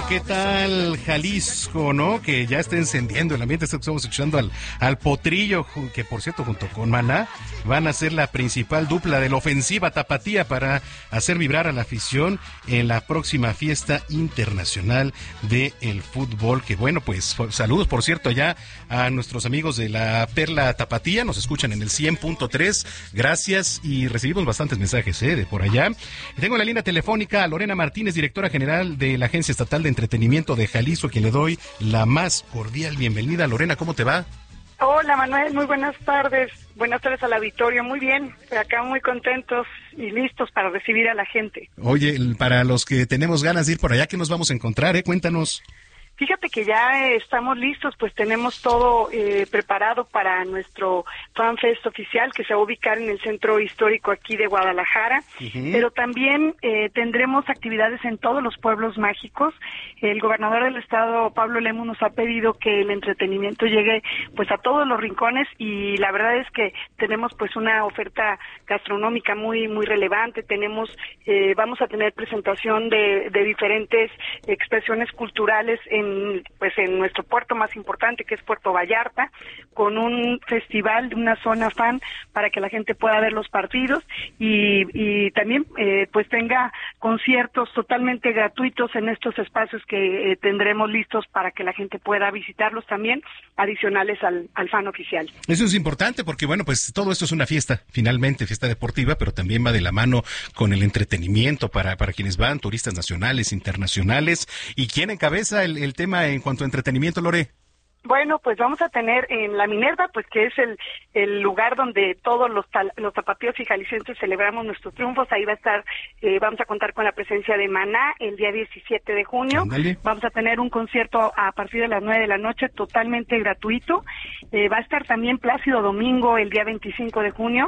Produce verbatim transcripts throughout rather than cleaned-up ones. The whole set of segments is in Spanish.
Bueno, ¿qué tal Jalisco, no? Que ya está encendiendo el ambiente. Estamos escuchando al, al Potrillo, que por cierto, junto con Maná, van a ser la principal dupla de la ofensiva tapatía para hacer vibrar a la afición en la próxima fiesta internacional del fútbol. Que bueno, pues saludos, por cierto, allá a nuestros amigos de la Perla Tapatía. Nos escuchan en el cien punto tres. Gracias, y recibimos bastantes mensajes ¿eh? de por allá. Y tengo en la línea telefónica a Lorena Martínez, directora general de la Agencia Estatal de Entretenimiento de Jalisco, a quien le doy la más cordial bienvenida. Lorena, ¿cómo te va? Hola Manuel, muy buenas tardes. Buenas tardes al auditorio. Muy bien, acá muy contentos y listos para recibir a la gente. Oye, para los que tenemos ganas de ir por allá, ¿qué nos vamos a encontrar? Eh? Cuéntanos. Fíjate que ya eh, estamos listos, pues tenemos todo eh, preparado para nuestro FanFest oficial, que se va a ubicar en el centro histórico aquí de Guadalajara, uh-huh. Pero también eh, tendremos actividades en todos los pueblos mágicos. El gobernador del estado, Pablo Lemus, nos ha pedido que el entretenimiento llegue pues a todos los rincones, y la verdad es que tenemos pues una oferta gastronómica muy muy relevante. Tenemos, eh, vamos a tener presentación de, de diferentes expresiones culturales en pues en nuestro puerto más importante, que es Puerto Vallarta, con un festival de una zona fan para que la gente pueda ver los partidos, y, y también eh, pues tenga conciertos totalmente gratuitos en estos espacios que eh, tendremos listos para que la gente pueda visitarlos también, adicionales al, al fan oficial. Eso es importante porque bueno, pues todo esto es una fiesta, finalmente fiesta deportiva, pero también va de la mano con el entretenimiento para, para quienes van, turistas nacionales, internacionales. ¿Y quién encabeza el, el tema en cuanto a entretenimiento, Lore? Bueno, pues vamos a tener en la Minerva, pues que es el, el lugar donde todos los los tapatíos y jaliscienses celebramos nuestros triunfos. Ahí va a estar, eh, vamos a contar con la presencia de Maná el día diecisiete de junio. Ándale. Vamos a tener un concierto a partir de las nueve de la noche, totalmente gratuito. Eh, va a estar también Plácido Domingo el día veinticinco de junio,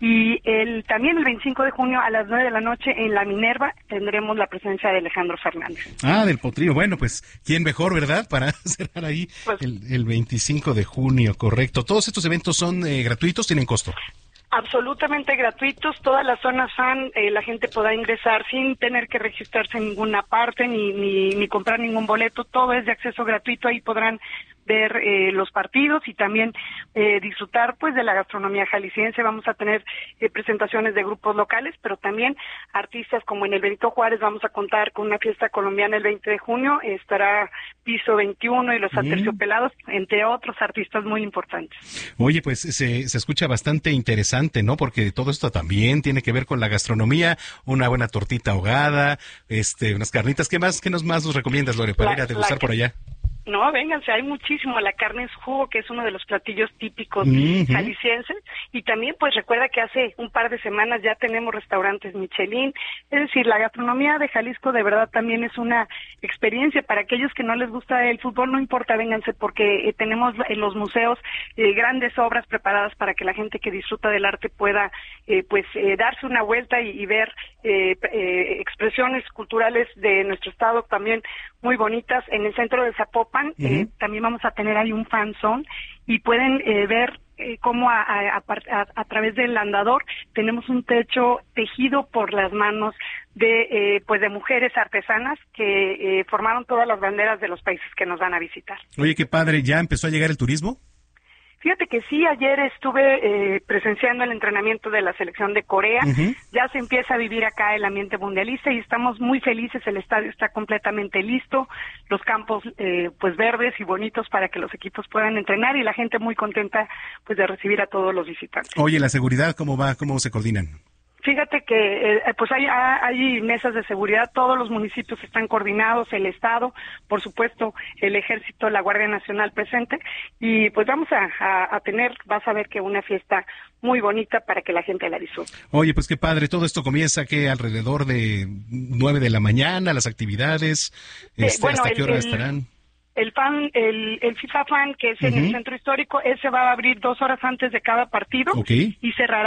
y el también el veinticinco de junio a las nueve de la noche en la Minerva tendremos la presencia de Alejandro Fernández. Ah, del Potrillo. Bueno, pues quién mejor, ¿verdad?, para cerrar ahí pues, el El veinticinco de junio, correcto. ¿Todos estos eventos son eh, gratuitos, tienen costo? Absolutamente gratuitos. Todas las zonas fan, eh, la gente podrá ingresar sin tener que registrarse en ninguna parte ni, ni, ni comprar ningún boleto. Todo es de acceso gratuito. Ahí podrán ver eh, los partidos y también eh, disfrutar pues de la gastronomía jalisciense. Vamos a tener eh, presentaciones de grupos locales, pero también artistas como en el Benito Juárez. Vamos a contar con una fiesta colombiana el veinte de junio, estará Piso veintiuno y los mm. Aterciopelados, entre otros artistas muy importantes. Oye, pues se, se escucha bastante interesante, ¿no? Porque todo esto también tiene que ver con la gastronomía, una buena tortita ahogada, este, unas carnitas. ¿Qué más, qué nos más nos recomiendas, Lore, para la, ir a degustar por allá? No, vénganse, hay muchísimo. La carne en su jugo, que es uno de los platillos típicos uh-huh. jaliscienses, y también pues recuerda que hace un par de semanas ya tenemos restaurantes Michelin. Es decir, la gastronomía de Jalisco de verdad también es una experiencia para aquellos que no les gusta el fútbol. No importa, vénganse, porque eh, tenemos en los museos eh, grandes obras preparadas para que la gente que disfruta del arte pueda eh, pues eh, darse una vuelta y, y ver eh, eh, expresiones culturales de nuestro estado también muy bonitas. En el centro de Zapopan Uh-huh. Eh, también vamos a tener ahí un fan zone, y pueden eh, ver eh, cómo a, a, a, a través del andador tenemos un techo tejido por las manos de eh, pues de mujeres artesanas que eh, formaron todas las banderas de los países que nos van a visitar. Oye, qué padre. ¿Ya empezó a llegar el turismo? Fíjate que sí, ayer estuve eh, presenciando el entrenamiento de la selección de Corea. Uh-huh. Ya se empieza a vivir acá el ambiente mundialista y estamos muy felices. El estadio está completamente listo, los campos eh, pues verdes y bonitos para que los equipos puedan entrenar, y la gente muy contenta pues de recibir a todos los visitantes. Oye, ¿la seguridad cómo va? ¿Cómo se coordinan? Fíjate que eh, pues hay, hay mesas de seguridad, todos los municipios están coordinados, el Estado, por supuesto, el Ejército, la Guardia Nacional presente, y pues vamos a, a, a tener, vas a ver que una fiesta muy bonita para que la gente la disfrute. Oye, pues qué padre, todo esto comienza que alrededor de nueve de la mañana, las actividades, este, eh, bueno, ¿hasta el, qué hora el, estarán? El fan, el, el FIFA Fan, que es en uh-huh. el centro histórico, ese va a abrir dos horas antes de cada partido, okay. y cerrará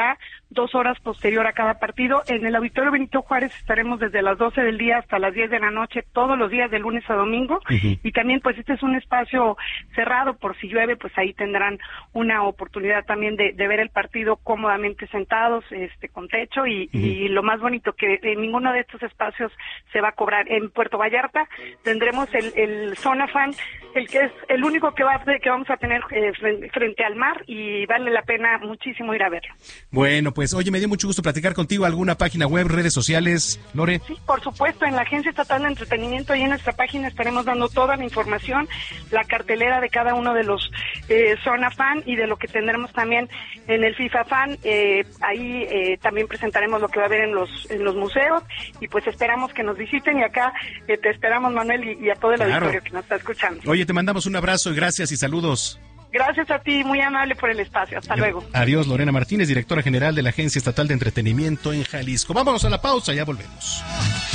dos horas posterior a cada partido. En el Auditorio Benito Juárez estaremos desde las doce del día hasta las diez de la noche, todos los días de lunes a domingo. Uh-huh. Y también pues este es un espacio cerrado, por si llueve, pues ahí tendrán una oportunidad también de, de ver el partido cómodamente sentados, este con techo y, uh-huh. y lo más bonito que en ninguno de estos espacios se va a cobrar. En Puerto Vallarta tendremos el, el Zona Fan, el que es el único que va que vamos a tener eh, frente al mar, y vale la pena muchísimo ir a verlo. Bueno, pues oye, me dio mucho gusto platicar contigo. ¿Alguna página web, redes sociales, Lore? Sí, por supuesto, en la Agencia Estatal de Entretenimiento y en nuestra página estaremos dando toda la información, la cartelera de cada uno de los eh, Zona Fan y de lo que tendremos también en el FIFA Fan. Eh, ahí eh, también presentaremos lo que va a haber en los en los museos, y pues esperamos que nos visiten, y acá eh, te esperamos, Manuel, y, y a todo el claro. auditorio que nos está escuchando. Oye, te mandamos un abrazo y gracias y saludos. Gracias a ti, muy amable por el espacio. Hasta Yo, luego. Adiós, Lorena Martínez, directora general de la Agencia Estatal de Entretenimiento en Jalisco. Vámonos a la pausa, ya volvemos.